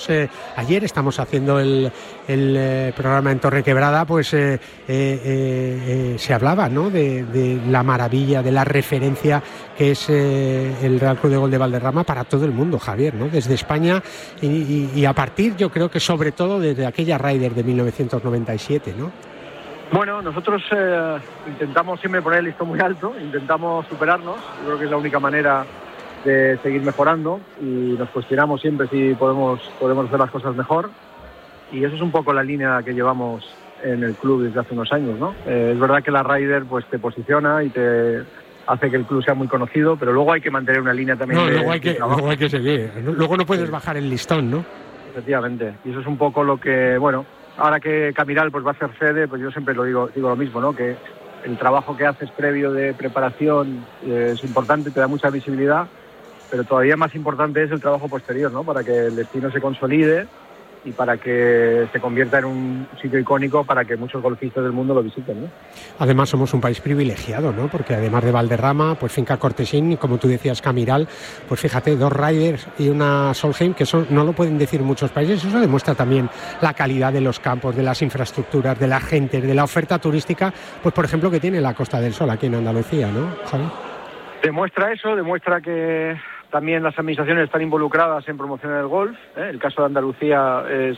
Ayer estamos haciendo el programa en Torrequebrada, pues se hablaba, ¿no?, de la maravilla, de la referencia que es el Real Club de Golf de Valderrama para todo el mundo, Javier, ¿no?, desde España y a partir, yo creo que sobre todo desde aquella Ryder de 1997, ¿no? Bueno, nosotros intentamos siempre poner el listón muy alto, intentamos superarnos, yo creo que es la única manera de seguir mejorando y nos cuestionamos siempre si podemos hacer las cosas mejor, y eso es un poco la línea que llevamos en el club desde hace unos años, ¿no? Es verdad que la Ryder pues te posiciona y te hace que el club sea muy conocido, pero luego hay que mantener una línea también. Luego hay que seguir, luego no puedes bajar el listón, ¿no? Efectivamente, y eso es un poco lo que, bueno, ahora que Camiral pues va a ser sede, pues yo siempre digo lo mismo, ¿no?, que el trabajo que haces previo de preparación es importante, te da mucha visibilidad, pero todavía más importante es el trabajo posterior, ¿no?, para que el destino se consolide y para que se convierta en un sitio icónico para que muchos golfistas del mundo lo visiten, ¿no? Además somos un país privilegiado, ¿no?, porque además de Valderrama, pues Finca Cortesín y, como tú decías, Camiral, pues fíjate, 2 Ryders y una Solheim, que eso no lo pueden decir muchos países. Eso demuestra también la calidad de los campos, de las infraestructuras, de la gente, de la oferta turística, pues por ejemplo que tiene la Costa del Sol aquí en Andalucía, ¿no, Javi? Demuestra eso, demuestra que también las administraciones están involucradas en promocionar el golf. El caso de Andalucía es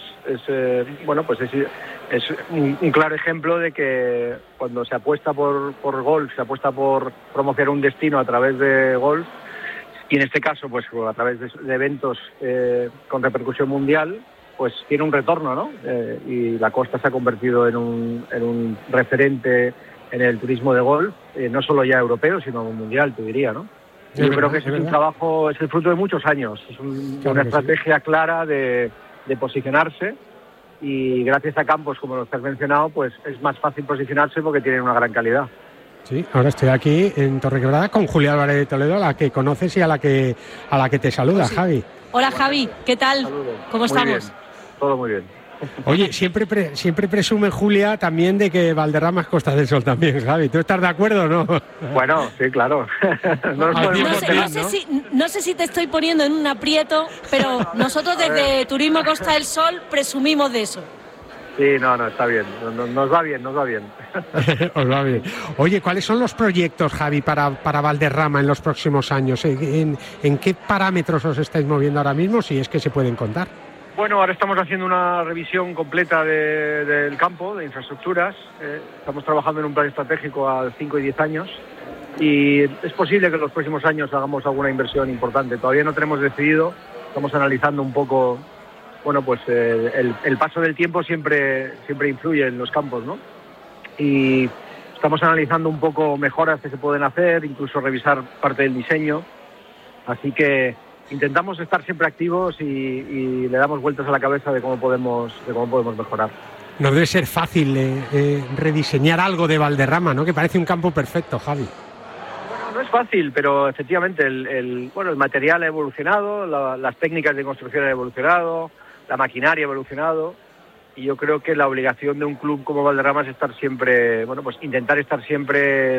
un claro ejemplo de que cuando se apuesta por golf, se apuesta por promocionar un destino a través de golf, y en este caso pues a través de eventos con repercusión mundial, pues tiene un retorno, ¿no? Y la costa se ha convertido en un referente en el turismo de golf, no solo ya europeo, sino mundial, te diría, ¿no? Yo creo que ese es un trabajo, es el fruto de muchos años, es una estrategia clara de posicionarse, y gracias a campos como los que has mencionado, pues es más fácil posicionarse porque tienen una gran calidad. Sí, ahora estoy aquí en Torrequebrada con Julia Álvarez de Toledo, a la que conoces y a la que te saluda, sí. Javi. Hola Javi, ¿qué tal? Saludos. ¿Cómo estamos? Muy bien. Todo muy bien. Oye, siempre presume Julia también de que Valderrama es Costa del Sol también, Javi. ¿Tú estás de acuerdo o no? Bueno, sí, claro. No sé si te estoy poniendo en un aprieto, pero nosotros desde Turismo Costa del Sol presumimos de eso. Sí, no, está bien. Nos va bien. Os va bien. Oye, ¿cuáles son los proyectos, Javi, para Valderrama en los próximos años? ¿En qué parámetros os estáis moviendo ahora mismo, si es que se pueden contar? Bueno, ahora estamos haciendo una revisión completa del campo, de infraestructuras. Estamos trabajando en un plan estratégico a 5 y 10 años, y es posible que en los próximos años hagamos alguna inversión importante. Todavía no tenemos decidido, estamos analizando un poco, bueno, pues el paso del tiempo siempre influye en los campos, ¿no? Y estamos analizando un poco mejoras que se pueden hacer, incluso revisar parte del diseño. Así que intentamos estar siempre activos y le damos vueltas a la cabeza de cómo podemos mejorar. No debe ser fácil rediseñar algo de Valderrama, ¿no?, que parece un campo perfecto, Javi. Bueno, no es fácil, pero efectivamente el material ha evolucionado, las técnicas de construcción han evolucionado, la maquinaria ha evolucionado, y yo creo que la obligación de un club como Valderrama es estar siempre, intentar estar siempre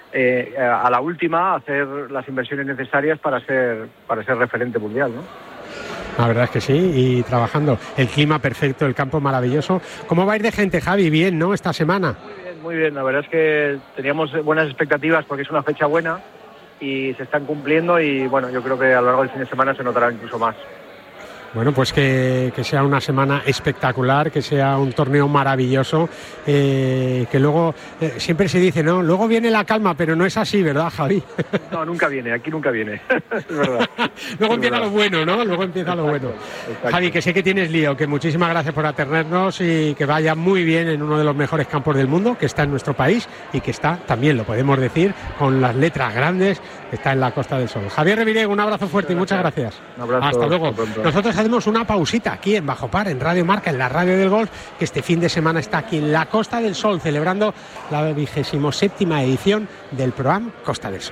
a la última, hacer las inversiones necesarias para ser referente mundial, ¿no? La verdad es que sí, y trabajando. El clima perfecto, el campo maravilloso. ¿Cómo va a ir de gente, Javi? Bien, ¿no?, esta semana. Muy bien. La verdad es que teníamos buenas expectativas porque es una fecha buena y se están cumpliendo, y bueno, yo creo que a lo largo del fin de semana se notará incluso más. Bueno, pues que sea una semana espectacular, que sea un torneo maravilloso, que luego siempre se dice, ¿no?, luego viene la calma, pero no es así, ¿verdad, Javi? No, nunca viene, aquí nunca viene, es verdad. Luego empieza lo bueno, ¿no? Exacto. Javi, que sé que tienes lío, que muchísimas gracias por atendernos, y que vaya muy bien en uno de los mejores campos del mundo, que está en nuestro país, y que está, también lo podemos decir, con las letras grandes, está en la Costa del Sol. Javier Revirego, un abrazo fuerte y muchas gracias. Un abrazo. Hasta luego. Nosotros hacemos una pausita aquí en Bajo Par, en Radio Marca, en la radio del golf, que este fin de semana está aquí en la Costa del Sol, celebrando la 27ª edición del programa Costa del Sol.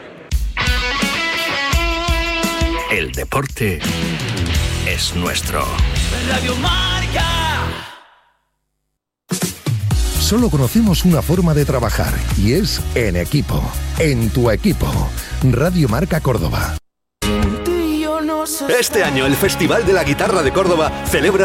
El deporte es nuestro. Radio Marca. Solo conocemos una forma de trabajar, y es en equipo. En tu equipo. Radio Marca Córdoba. Tú y yo no Este año el Festival de la Guitarra de Córdoba celebra